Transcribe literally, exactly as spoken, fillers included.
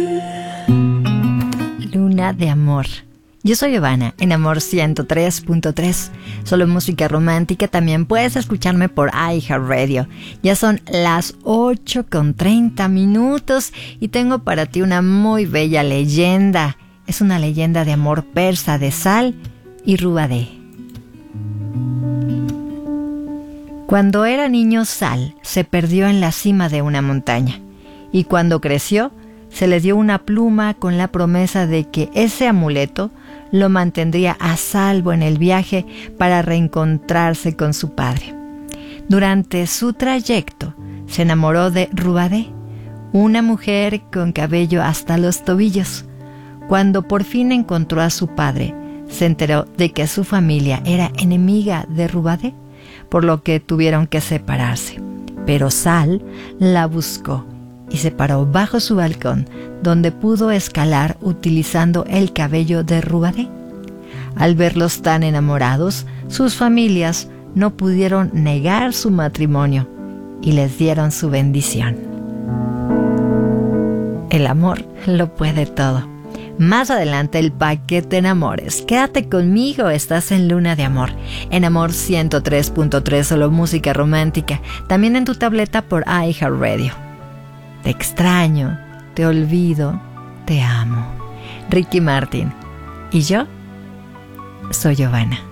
Luna de amor. Yo soy Giovanna, en Amor ciento tres punto tres. Solo música romántica. También puedes escucharme por iHeartRadio. Ya son las ocho con treinta minutos y tengo para ti una muy bella leyenda. Es una leyenda de amor persa de Sal y Rubadé. Cuando era niño, Sal se perdió en la cima de una montaña, y cuando creció se le dio una pluma con la promesa de que ese amuleto lo mantendría a salvo en el viaje para reencontrarse con su padre. Durante su trayecto se enamoró de Rubadé, una mujer con cabello hasta los tobillos. Cuando por fin encontró a su padre, se enteró de que su familia era enemiga de Rubadé, por lo que tuvieron que separarse. Pero Sal la buscó y se paró bajo su balcón, donde pudo escalar utilizando el cabello de Rubadé. Al verlos tan enamorados, sus familias no pudieron negar su matrimonio y les dieron su bendición. El amor lo puede todo. Más adelante, el paquete Enamores. Quédate conmigo, estás en Luna de Amor. En Amor ciento tres punto tres, solo música romántica. También en tu tableta por iHeartRadio. Te extraño, te olvido, te amo. Ricky Martin. Y yo soy Giovanna.